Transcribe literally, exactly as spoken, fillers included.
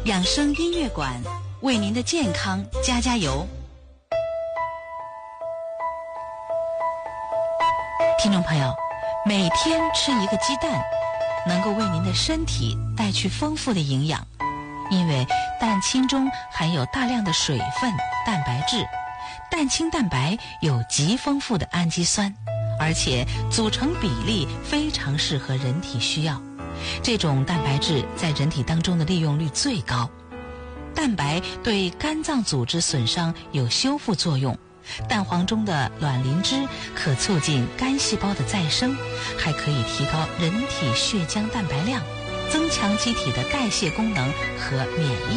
养生音乐馆为您的健康加加油。听众朋友，每天吃一个鸡蛋，能够为您的身体带去丰富的营养，因为蛋清中含有大量的水分、蛋白质，蛋清蛋白有极丰富的氨基酸，而且组成比例非常适合人体需要。这种蛋白质在人体当中的利用率最高。蛋白对肝脏组织损伤有修复作用，蛋黄中的卵磷脂可促进肝细胞的再生，还可以提高人体血浆蛋白量，增强机体的代谢功能和免疫